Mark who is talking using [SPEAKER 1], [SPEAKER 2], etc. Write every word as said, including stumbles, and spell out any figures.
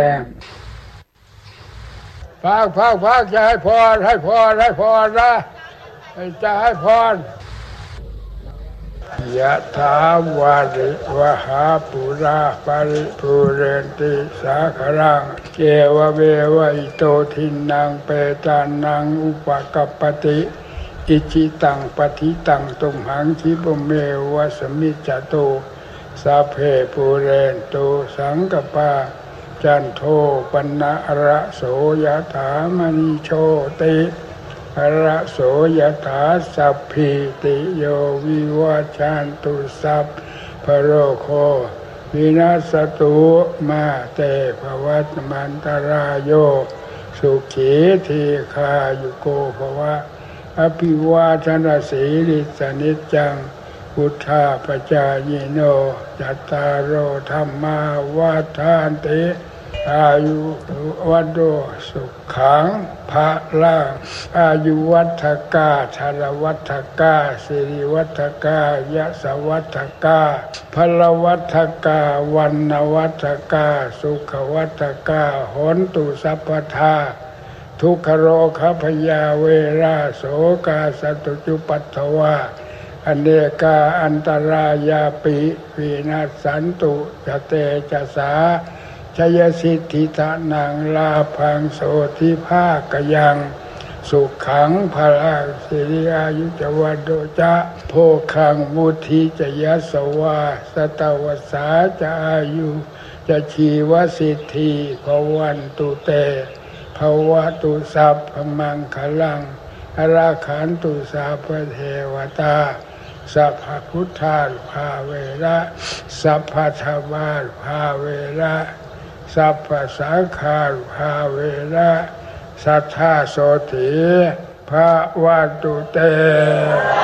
[SPEAKER 1] พักพักพักจะให้พรให้พรให้พรนะจะให้พรยะถาวาริวหาปุราปาริปุเรนติสาครังเกวะเววะอิโตทินังเปตานังอุปกัปปติอิจิตังปฏิตังตุมหังคิปเมวะสมิจจโตสัพเพปุเรนโตสังกปาจันโทปนะระโสยถามณิโชติระโสยถาสัพพิติโยวิวัชชันตุสัพพโรโควินาศตุมาเตภวัตมันตรายโยสุขีทีคายุโกภวะอภิวาทนาสีลิสนิจจังพุทธาปจายโนจัตตารโอธรรมาวัฏฐานติอายุวัฏโตสุขังภะลังอายุวัฏกาชรวัฏกาสิริวัฏกายะสวัฏกาพลวัฏกาวันนวัฏกาสุขวัฏกาหนตุสัพพทาทุกขโรคพยาเวราโสกาสตุจุปัฏฐวาอเนกาอันตรายาปิวินาศสันตุจเตจสาชยสิทธิตานังลาพังโสทิภาคยังสุขังพลังสิริอายุจวัดโดจะโภคังมุทิจยสวาสตวสาจะอายุจะชีวสิทธิภวันตุเตภวตุสัพพมังคลังอราขันตุสัพพเทวตาสัพพพุทธาภาเวระสัพพธรรมาภาเวระสัพพสังฆาภาเวระสัทธาโสติภะวันตุเต